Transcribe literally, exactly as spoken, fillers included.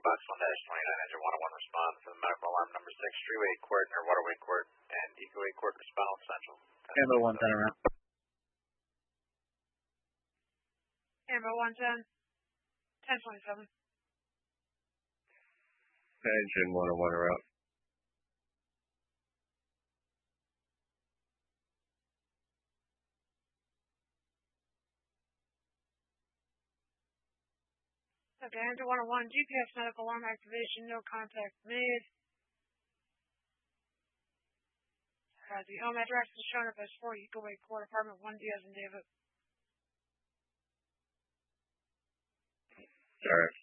Box one twenty-nine, Engine one oh one respond for the medical alarm number six, Freeway Court, near Waterway Court, and Ecoway Court, respond Central. Amber one ten around. Amber one ten, ten twenty-seven. Engine one oh one around. Okay, Engine one oh one, G P S medical alarm activation, no contact made. Uh, the home address is shown up as four Ecoway Court, apartment one D as in David. Alright.